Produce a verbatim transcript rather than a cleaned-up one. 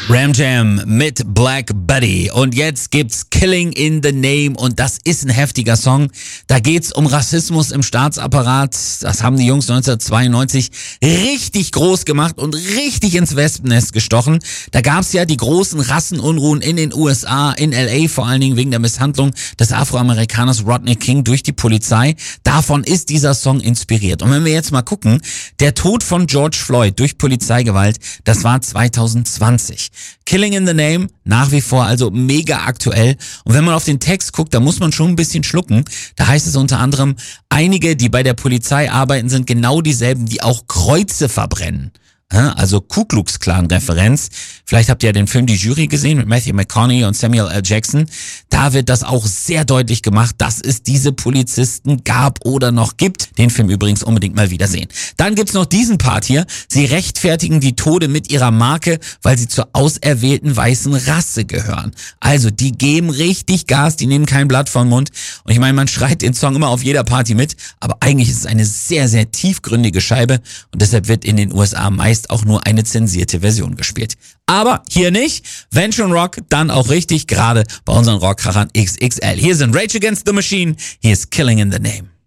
Ram Jam mit Black Buddy. Und jetzt gibt's Killing in the Name und das ist ein heftiger Song. Da geht's um Rassismus im Staatsapparat. Das haben die Jungs neunzehnhundertzweiundneunzig richtig groß gemacht und richtig ins Wespennest gestochen. Da gab's ja die großen Rassenunruhen in den U S A, in L A vor allen Dingen wegen der Misshandlung des Afroamerikaners Rodney King durch die Polizei. Davon ist dieser Song inspiriert. Und wenn wir jetzt mal gucken, der Tod von George Floyd durch Polizeigewalt, das war zweitausendzwanzig. Killing in the Name, nach wie vor also mega aktuell. Und wenn man auf den Text guckt, da muss man schon ein bisschen schlucken. Da heißt es unter anderem, einige, die bei der Polizei arbeiten, sind genau dieselben, die auch Kreuze verbrennen. Also Ku Klux Klan Referenz. Vielleicht habt ihr ja den Film Die Jury gesehen mit Matthew McConaughey und Samuel L. Jackson. Da wird das auch sehr deutlich gemacht, dass es diese Polizisten gab oder noch gibt. Den Film übrigens unbedingt mal wieder sehen. Dann gibt's noch diesen Part hier. Sie rechtfertigen die Tode mit ihrer Marke, weil sie zur auserwählten weißen Rasse gehören. Also die geben richtig Gas, die nehmen kein Blatt vom Mund. Und ich meine, man schreit den Song immer auf jeder Party mit, aber eigentlich ist es eine sehr, sehr tiefgründige Scheibe und deshalb wird in den U S A meist auch nur eine zensierte Version gespielt. Aber hier nicht. Wenn schon Rock, dann auch richtig, gerade bei unseren Rockkrachern X X L. Hier sind Rage Against the Machine, hier ist Killing in the Name.